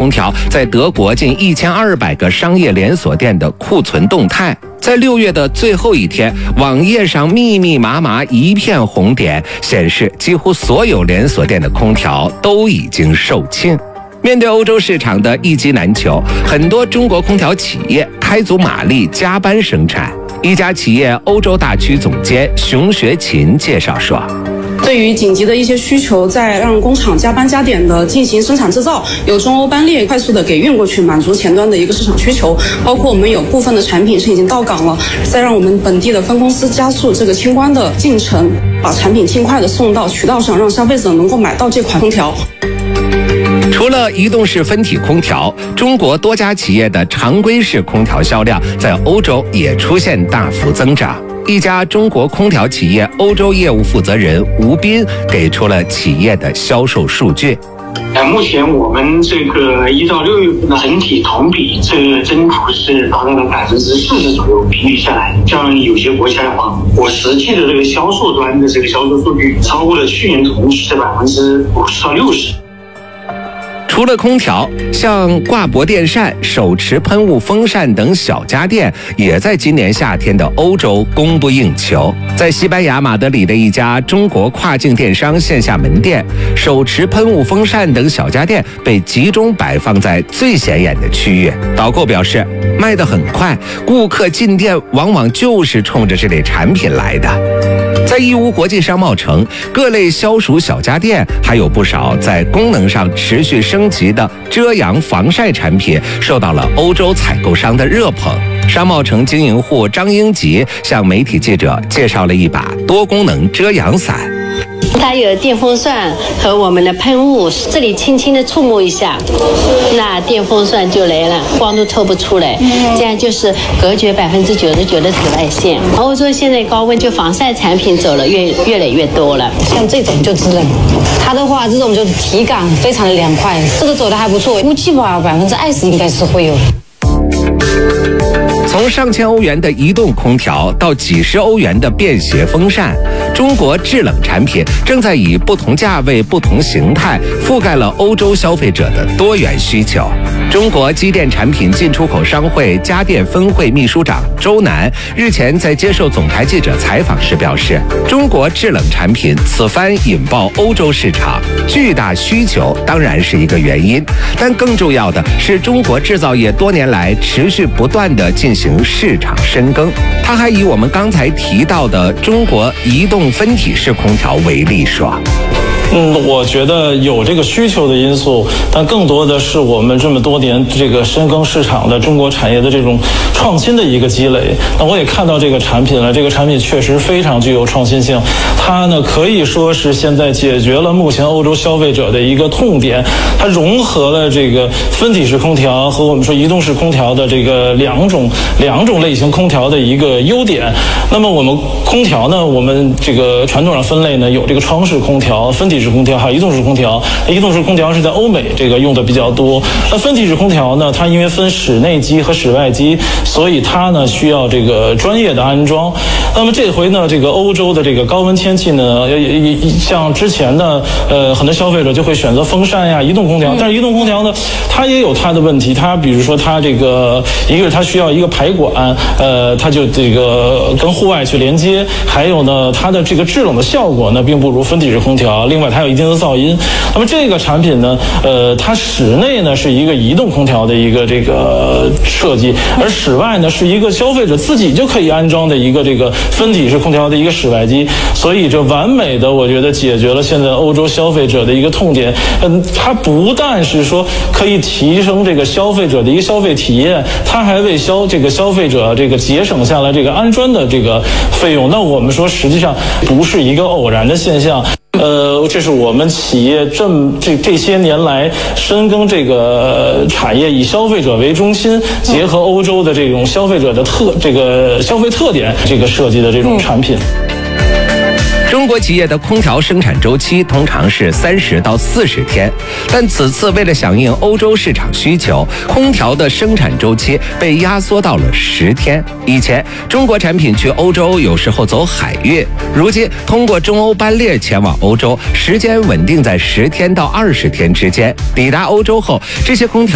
空调在德国近1200个商业连锁店的库存动态。在6月的最后一天，网页上密密麻麻一片红点，显示几乎所有连锁店的空调都已经售罄。面对欧洲市场的一机难求，很多中国空调企业开足马力加班生产。一家企业欧洲大区总监熊学勤介绍说， 对于紧急的一些需求，在让工厂加班加点的进行生产制造，由中欧班列快速的给运过去，满足前端的一个市场需求。包括我们有部分的产品是已经到港了，再让我们本地的分公司加速这个清关的进程，把产品尽快的送到渠道上，让消费者能够买到这款空调。 除了移动式分体空调，中国多家企业的常规式空调销量在欧洲也出现大幅增长。一家中国空调企业欧洲业务负责人吴斌给出了企业的销售数据。 目前我们这个1到6月份的整体同比这个增幅是达到了40%左右，平均下来，像有些国家的话，我实际的这个销售端的这个销售数据超过了去年同期的50%到60%。 除了空调，像挂脖电扇、手持喷雾风扇等小家电也在今年夏天的欧洲供不应求。在西班牙马德里的一家中国跨境电商线下门店，手持喷雾风扇等小家电被集中摆放在最显眼的区域。导购表示，卖得很快，顾客进店往往就是冲着这类产品来的。在义乌国际商贸城，各类消暑小家电还有不少在功能上持续升级的遮阳防晒产品，受到了欧洲采购商的热捧。商贸城经营户张英吉向媒体记者介绍了一把多功能遮阳伞。 它有电风扇和我们的喷雾，这里轻轻的触摸一下，那电风扇就来了，光都透不出来，这样就是隔绝99%的紫外线。欧洲现在高温就防晒产品走了越来越多了， 像这种就制冷，它的话这种就体感非常的凉快，这个走的还不错，估计吧20%应该是会有。 从上千欧元的移动空调到几十欧元的便携风扇，中国制冷产品正在以不同价位、不同形态覆盖了欧洲消费者的多元需求。中国机电产品进出口商会家电分会秘书长周楠日前在接受总台记者采访时表示，中国制冷产品此番引爆欧洲市场，巨大需求当然是一个原因，但更重要的是中国制造业多年来持续不断地进行市场深耕。他还以我们刚才提到的中国移动分体式空调为例说， 我觉得有这个需求的因素，但更多的是我们这么多年这个深耕市场的中国产业的这种创新的一个积累。那我也看到这个产品了，这个产品确实非常具有创新性，它呢可以说是现在解决了目前欧洲消费者的一个痛点，它融合了这个分体式空调和我们说移动式空调的这个两种类型空调的一个优点。那么我们空调呢，我们这个传统上分类呢有这个窗式空调、分体式空调还有移动式空调。移动式空调是在欧美这个用的比较多，那分体式空调呢，它因为分室内机和室外机，所以它呢需要这个专业的安装。那么这回呢，这个欧洲的这个高温天气呢，像之前呢，很多消费者就会选择风扇呀、移动空调，但是移动空调呢，它也有它的问题，它比如说它这个一个是它需要一个排管，它就这个跟户外去连接，还有呢，它的这个制冷的效果呢，并不如分体式空调。另外它有一定的噪音。那么这个产品呢，它室内呢是一个移动空调的一个这个设计，而室外呢是一个消费者自己就可以安装的一个这个分体式空调的一个室外机，所以这完美的我觉得解决了现在欧洲消费者的一个痛点。它不但是说可以提升这个消费者的一个消费体验，它还为这个消费者这个节省下来这个安装的这个费用。那我们说实际上不是一个偶然的现象。这是我们企业这些年来深耕这个产业，以消费者为中心，结合欧洲的这种消费者的这个消费特点，这个设计的这种产品。 中国企业的空调生产周期通常是30到40天，但此次为了响应欧洲市场需求，空调的生产周期被压缩到了10天。以前中国产品去欧洲有时候走海运，如今通过中欧班列前往欧洲，时间稳定在10天到20天之间。抵达欧洲后，这些空调